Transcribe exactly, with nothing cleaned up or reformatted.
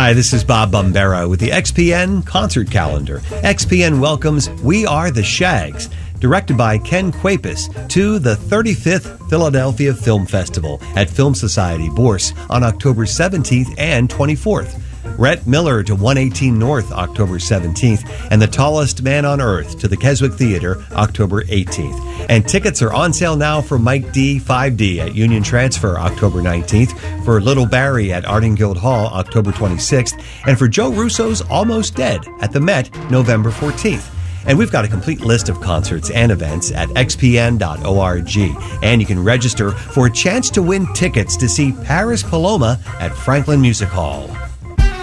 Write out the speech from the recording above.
Hi, this is Bob Bombera with the X P N concert calendar. X P N welcomes We Are the Shags, directed by Ken Kwapis, to the thirty-fifth Philadelphia Film Festival at Film Society Bourse on October seventeenth and twenty-fourth. Rhett Miller to one eighteen North, October seventeenth, and The Tallest Man on Earth to the Keswick Theater, October eighteenth. And tickets are on sale now for Mike D five D at Union Transfer, October nineteenth, for Little Barry at Art and Guild Hall, October twenty-sixth, and for Joe Russo's Almost Dead at the Met, November fourteenth. And we've got a complete list of concerts and events at x p n dot org. And you can register for a chance to win tickets to see Paris Paloma at Franklin Music Hall.